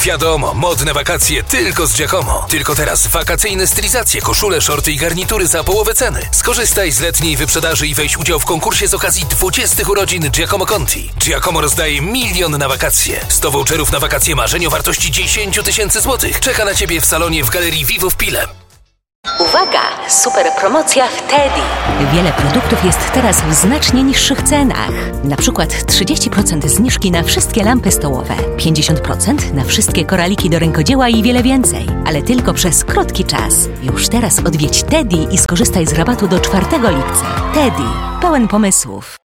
Wiadomo, modne wakacje tylko z Giacomo. Tylko teraz wakacyjne stylizacje, koszule, shorty i garnitury za połowę ceny. Skorzystaj z letniej wyprzedaży i weź udział w konkursie z okazji 20 urodzin Giacomo Conti. Giacomo rozdaje 1 milion na wakacje. 100 voucherów na wakacje marzeń o wartości 10 000 złotych. Czeka na Ciebie w salonie w Galerii Vivo w Pile. Uwaga! Super promocja w Teddy. Wiele produktów jest teraz w znacznie niższych cenach. Na przykład 30% zniżki na wszystkie lampy stołowe, 50% na wszystkie koraliki do rękodzieła i wiele więcej. Ale tylko przez krótki czas. Już teraz odwiedź Teddy i skorzystaj z rabatu do 4 lipca. Teddy. Pełen pomysłów.